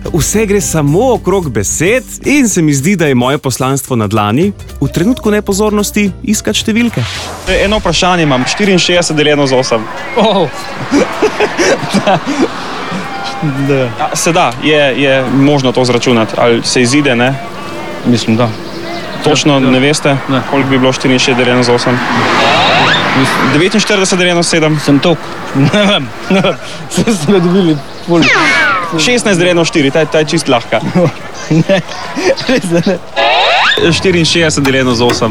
Vse gre samo okrog besed in se mi zdi, da je moje poslanstvo na dlani v trenutku nepozornosti iskati številke. Eno vprašanje imam, 64 deljeno z 8. Oh. Se da, je možno to zračunati, ali se izide, ne? Mislim, da. Točno ne veste, koliko bi bilo 64 deljeno z 8? 49 deljeno z 7? Sem tok. Ne vem. Vse ste me dobili pol. 16 deljeno 4, ta je čist lahka. Ne, res da ne. 64 deljeno z 8.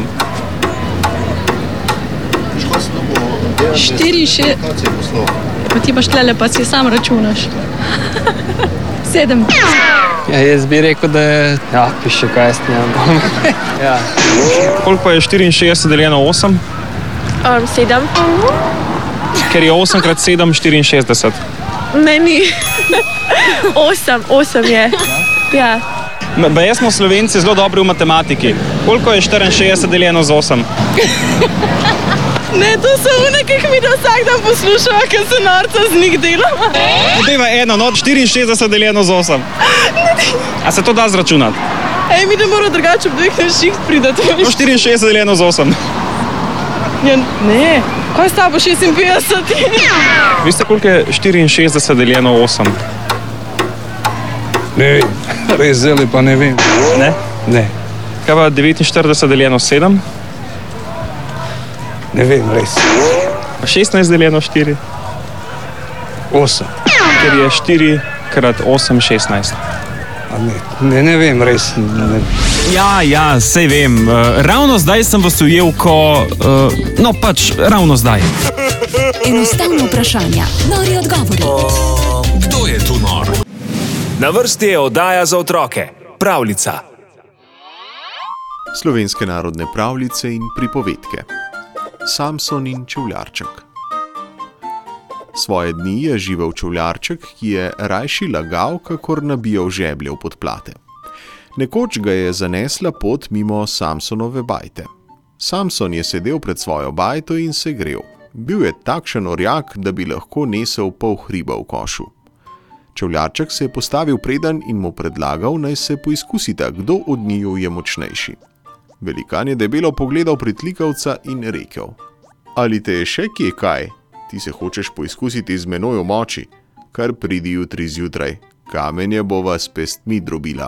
64. Pa ti baš tlele, pa si sam računaš. 7. Ja, jaz bi rekel, da je... Ja, piše kaj snijam. Ja. Koliko pa je 64 deljeno 8? 7. Ker je 8 krat 7, 64. Ne, ni. 8 je. Ja. Jaz smo Slovenci zelo dobri v matematiki. Koliko je 64 deljeno z 8? Ne, to so one, ki mi da vsak dan poslušava, ker se norca z njih delava. Podeva eno, 64 deljeno z 8. A se to da zračunati? Ej, mi ne mora drugače ob dveh šiht pridati. 64 deljeno z 8. Ja, ne, kaj s tabo 56? Veste, koliko je 64 deljeno 8? Ne vem, res zelo pa ne vem. Ne? Ne, Kaj pa 49 deljeno 7? ne vem, res. 16 deljeno 4? 8. Ker je 4 krat 8, 16. Ne vem, res. Ne. Ja, sej vem. Ravno zdaj sem vas ujel, ko... ravno zdaj. Enostavno vprašanja, nori odgovori. Kdo je tu nor? Na vrsti je oddaja za otroke. Pravljica. Slovenske narodne pravljice in pripovedke. Samson in čevljarček. Svoje dni je živel čevljarček, ki je rajši lagal, kakor nabijal žeblje v podplate. Nekoč ga je zanesla pot mimo Samsonove bajte. Samson je sedel pred svojo bajto in se grel. Bil je takšen orjak, da bi lahko nesel pol hriba v košu. Čevljarček se je postavil predan in mu predlagal, naj se poizkusita, kdo od njiju je močnejši. Velikan je debelo pogledal pritlikavca in rekel: Ali te je še kje kaj? Ti se hočeš poizkusiti z menoj v moči? Kar pridi jutri zjutraj, kamenje bova s pestmi drobila.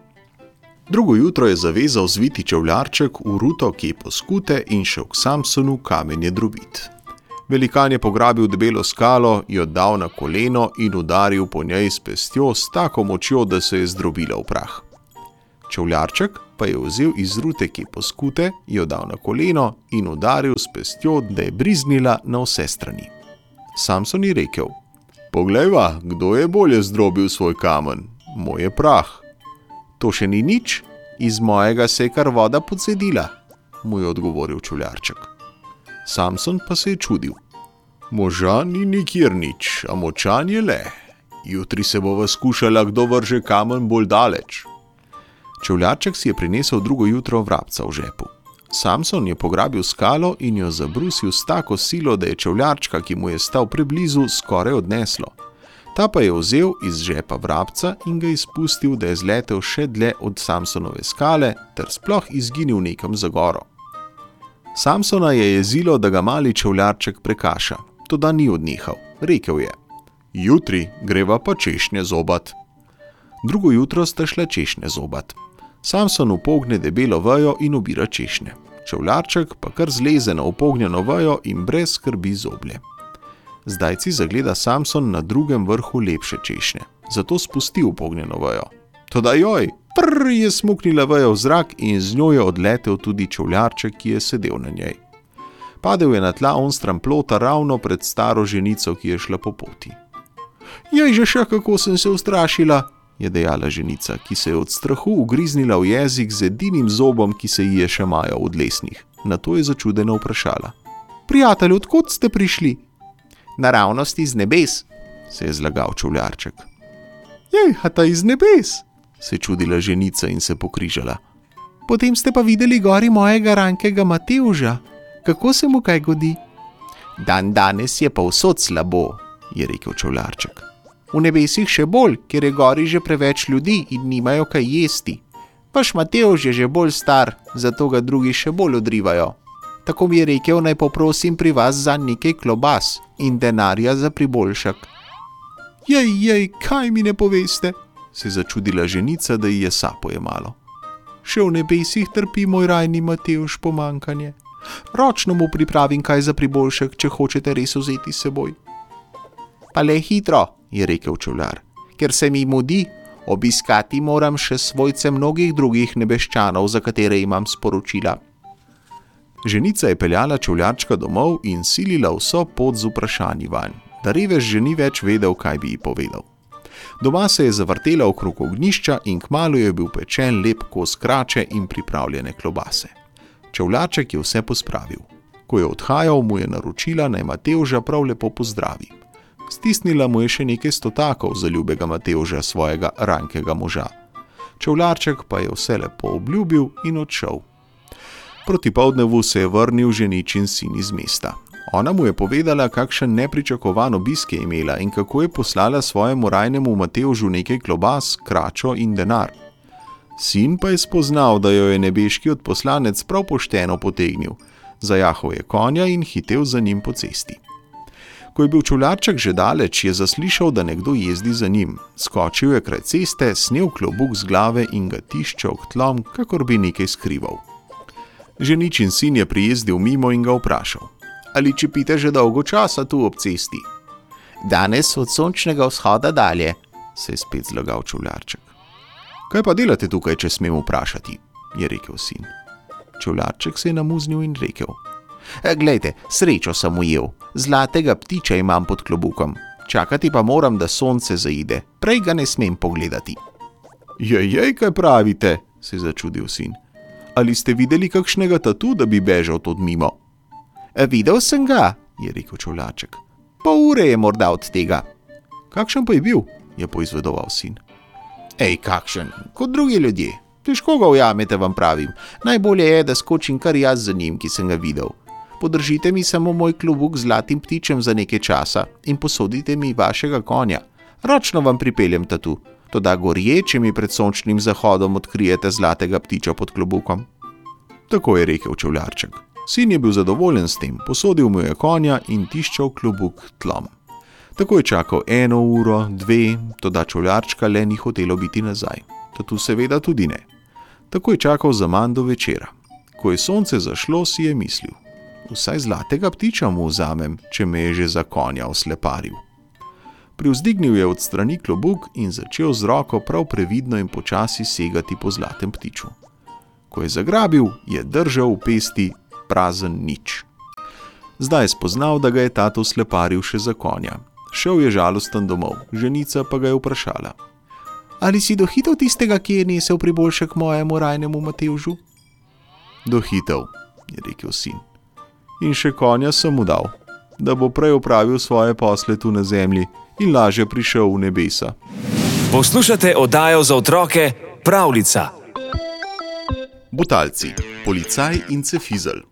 Drugo jutro je zavezal zviti čevljarček v ruto kepo skute in šel k Samsonu kamenje drobit. Velikan je pograbil debelo skalo, jo dal na koleno in udaril po njej s pestjo s tako močjo, da se je zdrobila v prah. Čevljarček pa je vzel iz rute kepo skute, jo dal na koleno in udaril s pestjo, da je briznila na vse strani. Samson je rekel: Poglejva, kdo je bolje zdrobil svoj kamen? Moj je prah. To še ni nič, iz mojega se je kar voda pocedila, mu je odgovoril čevljarček. Samson pa se je čudil. Moža ni nikjer nič, a močan je le. Jutri se bova skušala, kdo vrže kamen bolj daleč. Čevljarček si je prinesel drugo jutro vrabca v žepu. Samson je pograbil skalo in jo zabrusil s tako silo, da je čevljarčka, ki mu je stal preblizu, skoraj odneslo. Ta pa je vzel iz žepa vrabca in ga izpustil, da je zletel še dlje od Samsonove skale ter sploh izginil nekam za goro. Samsona je jezilo, da ga mali čevljarček prekaša, toda ni odnehal. Rekel je: Jutri greva pa češnje zobat. Drugo jutro sta šla češnje zobat. Samson upogne debelo vejo in ubira češnje. Čevljarček pa kar zleze na upognjeno vejo in brez skrbi zoblje. Zdajci zagleda Samson na drugem vrhu lepše češnje, zato spusti upognjeno vejo. Toda joj, je smuknila vejo v zrak in z njo je odletel tudi čevljarček, ki je sedel na njej. Padel je na tla onstran plota ravno pred staro ženico, ki je šla po poti. Jaj, že še kako sem se ustrašila, je dejala ženica, ki se je od strahu ugriznila v jezik z edinim zobom, ki se ji je še majal od lesnih. Nato je začudeno vprašala: Prijatelj, odkot ste prišli? Naravnost iz nebes, se je zlagal čevljarček. Jej, a ta iz nebes, se je čudila ženica in se pokrižala. Potem ste pa videli gori mojega rankega Matevža. Kako se mu kaj godi? Dan danes je pa vsod slabo, je rekel čevljarček. V nebesih še bolj, ker je gori že preveč ljudi in nimajo kaj jesti. Vaš Matevž je že bolj star, zato ga drugi še bolj odrivajo. Tako mi je rekel, naj poprosim pri vas za nekaj klobas in denarja za priboljšek. Jej, kaj mi ne poveste? Se je začudila ženica, da ji je sapo jemalo. Še v nebesih trpi moj rajni Matevž pomankanje. Ročno mu pripravim kaj za priboljšek, če hočete res vzeti s seboj. Pa le hitro, je rekel čevljar, ker se mi mudi, obiskati moram še svojce mnogih drugih nebeščanov, za katere imam sporočila. Ženica je peljala čevljarčka domov in silila vso pot z vprašanji vanj, da revež že ni več vedel, kaj bi ji povedal. Doma se je zavrtela okrog ognjišča in kmalu je bil pečen lep kos krače in pripravljene klobase. Čevljarček je vse pospravil. Ko je odhajal, mu je naročila, naj Matevža prav lepo pozdravi. Stisnila mu je še nekaj stotakov za ljubega Matevža, svojega rankega moža. Čevljarček pa je vse lepo obljubil in odšel. Proti poldnevu se je vrnil ženičin sin iz mesta. Ona mu je povedala, kakšen nepričakovan obisk je imela in kako je poslala svojemu rajnemu Matevžu nekaj klobas, kračo in denar. Sin pa je spoznal, da jo je nebeški odposlanec prav pošteno potegnil. Zajahal je konja in hitel za njim po cesti. Ko je bil čevljarček že daleč, je zaslišal, da nekdo jezdi za njim. Skočil je kraj ceste, snel klobuk z glave in ga tiščal k tlom, kakor bi nekaj skrival. Ženičin sin je prijezdil mimo in ga vprašal: ali čepite že dolgo časa tu ob cesti? Danes od sončnega vzhoda dalje, se je spet zlagal čevljarček. Kaj pa delate tukaj, če smem vprašati? Je rekel sin. Čevljarček se je namuznil in rekel: glejte, srečo sem ujel, zlatega ptiča imam pod klobukom, čakati pa moram, da sonce zaide, prej ga ne smem pogledati. Jej, kaj pravite, se je začudil sin. Ali ste videli kakšnega tatu, da bi bežal tod mimo? Videl sem ga, je rekel čevljarček. Pol ure je morda od tega. Kakšen pa je bil, je poizvedoval sin. Kakšen, kot drugi ljudje. Težko ga ujamete, vam pravim. Najbolje je, da skočim kar jaz za njim, ki sem ga videl. Podržite mi samo moj klobuk z zlatim ptičem za nekaj časa in posodite mi vašega konja. Ročno vam pripeljem tatu, toda gorje, če mi pred sončnim zahodom odkrijete zlatega ptiča pod klobukom. Tako je rekel čevljarček. Sin je bil zadovoljen s tem, posodil mu je konja in tiščal klobuk tlom. Tako je čakal 1 uro, 2, toda čevljarčka le ni hotelo biti nazaj. Tatu seveda tudi ne. Tako je čakal zaman do večera. Ko je sonce zašlo, si je mislil: vsaj zlatega ptiča mu vzamem, če me je že za konja osleparil. Privzdignil je od strani klobuk in začel z roko prav previdno in počasi segati po zlatem ptiču. Ko je zagrabil, je držal v pesti prazen nič. Zdaj je spoznal, da ga je tato sleparil še za konja. Šel je žalosten domov, ženica pa ga je vprašala: ali si dohitel tistega, ki je nesel priboljšek mojemu rajnemu Matevžu? Dohitel, je rekel sin. In še konja sem mu dal, da bo prej opravil svoje posle tu na zemlji in lažje prišel v nebesa. Poslušate oddajo za otroke Pravljica. Butalci, policaj in cefizelj.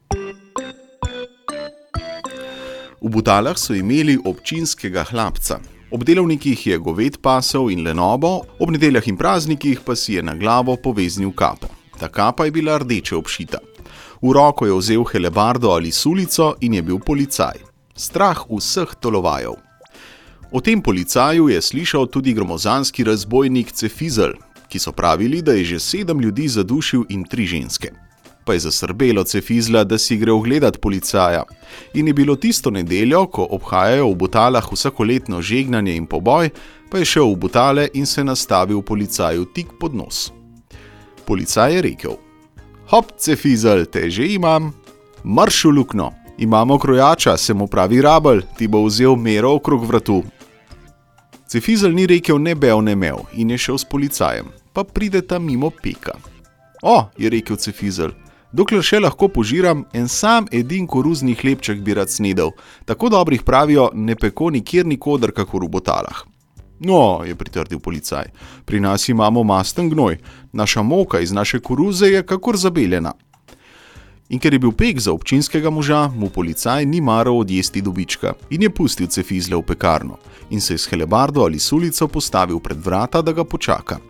V Butalah so imeli občinskega hlapca. Ob delovnikih je goved pasel in lenobo, ob nedeljah in praznikih pa si je na glavo poveznil kapo. Ta kapa je bila rdeče obšita. V roko je vzel helebardo ali sulico in je bil policaj. Strah vseh tolovajev. O tem policaju je slišal tudi gromozanski razbojnik Cefizelj, ki so pravili, da je že 7 ljudi zadušil in 3 ženske. Pa je zasrbelo Cefizla, da si gre ogledat policaja. In je bilo tisto nedeljo, ko obhajajo v Butalah vsakoletno žegnanje in poboj, pa je šel v Butale in se nastavil policaju tik pod nos. Policaj je rekel: hop, Cefizelj, te že imam. Marš v lukno, imamo krojača, se mu pravi Rabelj, ti bo vzel mero okrog vratu. Cefizelj ni rekel ne bev ne mev in je šel s policajem, pa prideta mimo Peka. Je rekel Cefizelj, dokler še lahko požiram, en sam edin koruzni hlebček bi rad snedel, tako dobrih pravijo, ne peko nikjer nikoder kakor v Butalah. No, je pritrdil policaj, pri nas imamo masten gnoj, naša moka iz naše koruze je kakor zabeljena. In ker je bil pek za občinskega moža, mu policaj ni maral odjesti dobička in je pustil Cefizla v pekarno in se je s helebardo ali sulico postavil pred vrata, da ga počaka.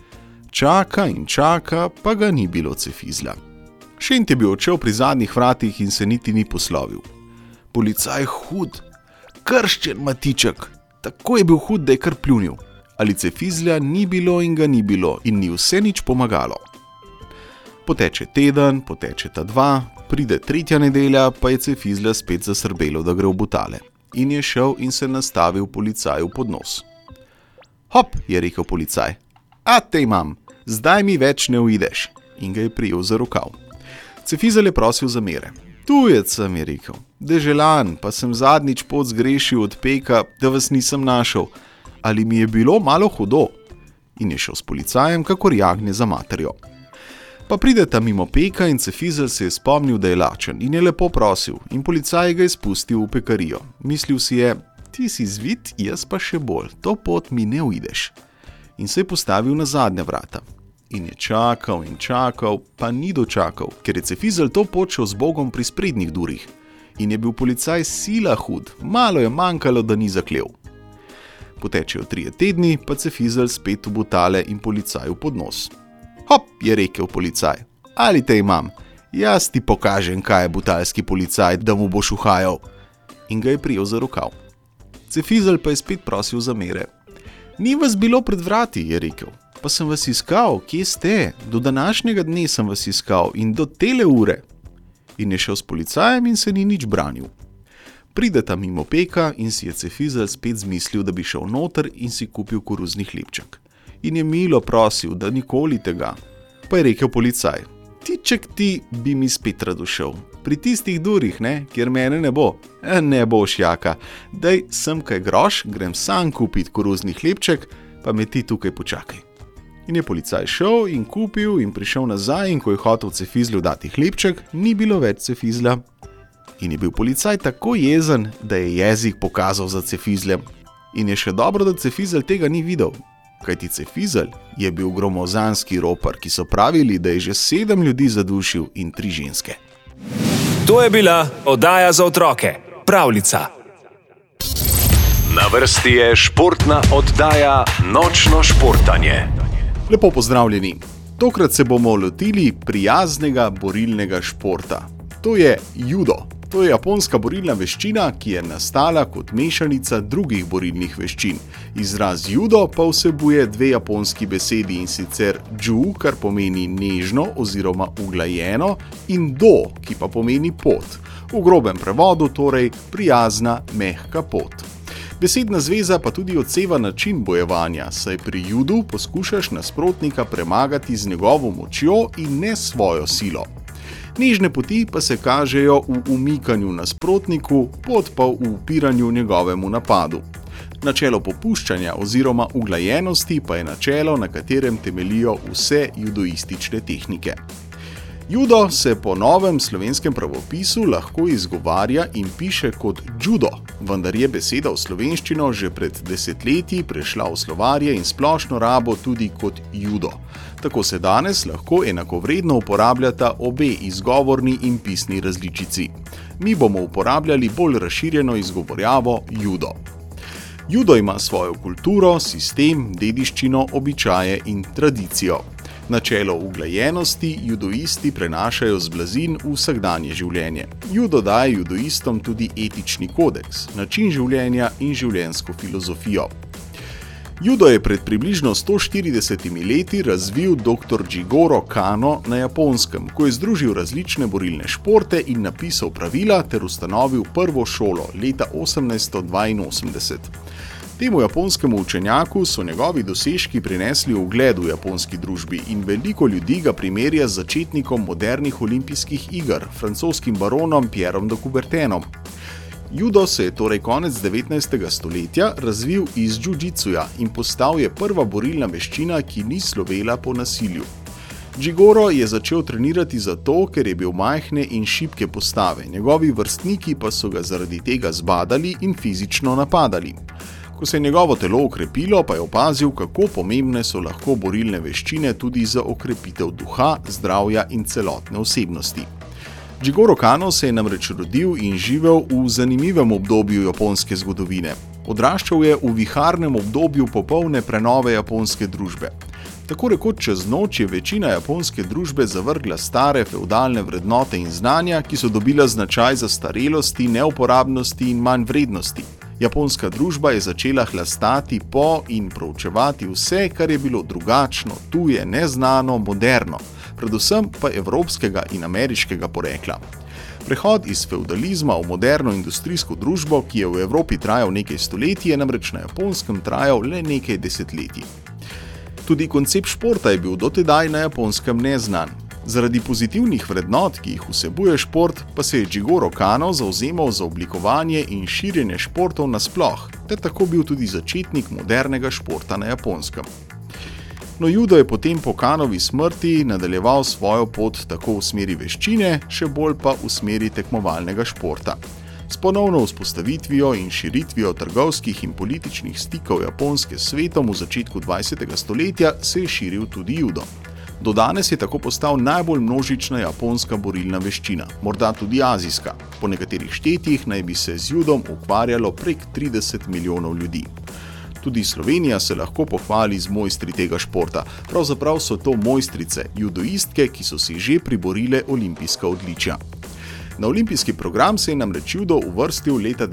Čaka in čaka, pa ga ni bilo Cefizla. Šent je bil odšel pri zadnjih vratih in se niti ni poslovil. Policaj hud, krščen matiček, tako je bil hud, da je kar pljunil. Ali Cefizla ni bilo in ga ni bilo in ni vse nič pomagalo. Poteče teden, potečeta 2, pride 3. nedelja, pa je Cefizla spet zasrbelo, da gre v Butale. In je šel in se nastavil policaju pod nos. Hop, je rekel policaj, a te imam, zdaj mi več ne uideš. In ga je prijel za rokav. Cefizl je prosil za mere. Tujec sem, je rekel, deželan, pa sem zadnjič pot zgrešil od peka, da vas nisem našel. Ali mi je bilo malo hudo? In je šel s policajem, kakor jagnje za materjo. Pa prideta mimo peka in Cefizl se je spomnil, da je lačen in je lepo prosil in policaj ga je spustil v pekarijo. Mislil si je, ti si zvit, jaz pa še bolj, to pot mi ne uideš. In se je postavil na zadnja vrata. In je čakal in čakal, pa ni dočakal, ker je Cefizl to počel z Bogom pri sprednjih durih. In je bil policaj sila hud, malo je manjkalo, da ni zaklel. Potečejo 3 tedni, pa Cefizl spet v Butale in policaju pod nos. Hop, je rekel policaj, ali te imam? Jaz ti pokažem, kaj je butalski policaj, da mu boš uhajal. In ga je prijel za rokav. Cefizl pa je spet prosil za mere. Ni vas bilo pred vrati, je rekel. Pa sem vas iskal, kje ste? Do današnjega dne sem vas iskal in do tele ure. In je šel s policajem in se ni nič branil. Prideta mimo peka in si je Cefizl spet zmislil, da bi šel noter in si kupil koruzni hlebček. In je milo prosil, da nikoli tega. Pa je rekel policaj, tiček ti bi mi spet rado šel. Pri tistih durih, ne, kjer mene ne bo. Ne boš, jaka. Daj sem kaj groš, grem sam kupit koruzni hlebček, pa me ti tukaj počakaj. In je policaj šel in kupil in prišel nazaj in ko je hotel Cefizlu dati hlebček, ni bilo več Cefizla. In je bil policaj tako jezen, da je jezik pokazal za Cefizlem. In je še dobro, da Cefizl tega ni videl. Kajti Cefizl je bil gromozanski ropar, ki so pravili, da je že 7 ljudi zadušil in 3 ženske. To je bila oddaja za otroke, Pravljica. Na vrsti je športna oddaja Nočno športanje. Lepo pozdravljeni. Tokrat se bomo lotili prijaznega borilnega športa. To je judo. To je japonska borilna veščina, ki je nastala kot mešanica drugih borilnih veščin. Izraz judo pa vsebuje 2 japonski besedi in sicer ju, kar pomeni nežno oziroma uglajeno, in do, ki pa pomeni pot. V grobem prevodu torej prijazna, mehka pot. Besedna zveza pa tudi odseva način bojevanja, saj pri judu poskušaš nasprotnika premagati z njegovo močjo in ne svojo silo. Nežne poti pa se kažejo v umikanju nasprotniku, pot pa v upiranju njegovemu napadu. Načelo popuščanja oziroma uglajenosti pa je načelo, na katerem temeljijo vse judoistične tehnike. Judo se po novem slovenskem pravopisu lahko izgovarja in piše kot judo, vendar je beseda v slovenščino že pred desetletji prešla v slovarje in splošno rabo tudi kot judo. Tako se danes lahko enakovredno uporabljata obe izgovorni in pisni različici. Mi bomo uporabljali bolj razširjeno izgovorjavo judo. Judo ima svojo kulturo, sistem, dediščino, običaje in tradicijo. Načelo uglajenosti judoisti prenašajo z blazin v vsakdanje življenje. Judo daje judoistom tudi etični kodeks, način življenja in življenjsko filozofijo. Judo je pred približno 140 leti razvil dr. Jigoro Kano na Japonskem, ko je združil različne borilne športe in napisal pravila ter ustanovil prvo šolo leta 1882. Temu japonskemu učenjaku so njegovi dosežki prinesli ugled v japonski družbi in veliko ljudi ga primerja z začetnikom modernih olimpijskih iger, francoskim baronom Pierrom de Coubertinom. Judo se je torej konec 19. stoletja razvil iz džudžitsuja in postal je prva borilna veščina, ki ni slovela po nasilju. Jigoro je začel trenirati zato, ker je bil majhne in šibke postave, njegovi vrstniki pa so ga zaradi tega zbadali in fizično napadali. Ko se je njegovo telo okrepilo, pa je opazil, kako pomembne so lahko borilne veščine tudi za okrepitev duha, zdravja in celotne osebnosti. Jigoro Kano se je namreč rodil in živel v zanimivem obdobju japonske zgodovine. Odraščal je v viharnem obdobju popolne prenove japonske družbe. Tako rekoč čez noč je večina japonske družbe zavrgla stare fevdalne vrednote in znanja, ki so dobila značaj zastarelosti, neuporabnosti in manj vrednosti. Japonska družba je začela hlastati po in proučevati vse, kar je bilo drugačno, tuje, neznano, moderno, predvsem pa evropskega in ameriškega porekla. Prehod iz fevdalizma v moderno industrijsko družbo, ki je v Evropi trajal nekaj stoletij, je namreč na Japonskem trajal le nekaj desetletij. Tudi koncept športa je bil dotedaj na Japonskem neznan. Zaradi pozitivnih vrednot, ki jih vsebuje šport, pa se je Jigoro Kano zavzemal za oblikovanje in širjenje športov nasploh, ter tako bil tudi začetnik modernega športa na Japonskem. No, judo je potem po Kanovi smrti nadaljeval svojo pot tako v smeri veščine, še bolj pa v smeri tekmovalnega športa. S ponovno vzpostavitvijo in širitvijo trgovskih in političnih stikov Japonske s svetom v začetku 20. stoletja se je širil tudi judo. Do danes je tako postal najbolj množična japonska borilna veščina, morda tudi azijska. Po nekaterih štetjih naj bi se z judom ukvarjalo prek 30 milijonov ljudi. Tudi Slovenija se lahko pohvali z mojstri tega športa. Pravzaprav so to mojstrice, judoistke, ki so si že priborile olimpijska odličja. Na olimpijski program se je namreč judo uvrstil leta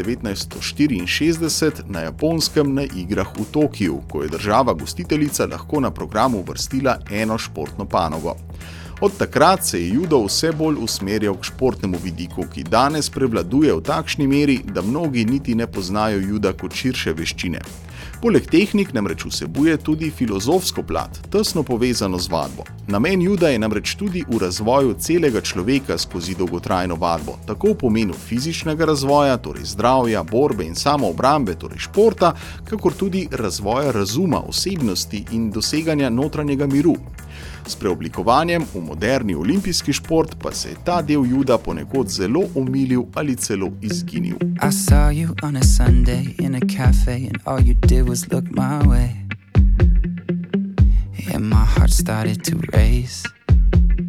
1964 na Japonskem na igrah v Tokiu, ko je država gostiteljica lahko na programu uvrstila eno športno panogo. Od takrat se je judo vse bolj usmerjal k športnemu vidiku, ki danes prevladuje v takšni meri, da mnogi niti ne poznajo juda kot širše veščine. Poleg tehnik namreč vsebuje tudi filozofsko plat, tesno povezano z vadbo. Namen juda je namreč tudi v razvoju celega človeka skozi dolgotrajno vadbo, tako v pomenu fizičnega razvoja, torej zdravja, borbe in samoobrambe, torej športa, kakor tudi razvoja razuma, osebnosti in doseganja notranjega miru. S preoblikovanjem v moderni olimpijski šport pa se je ta del juda ponekod zelo omilil ali celo izginil. I saw you on a Sunday in a cafe and all you did was look my way. And my heart started to race.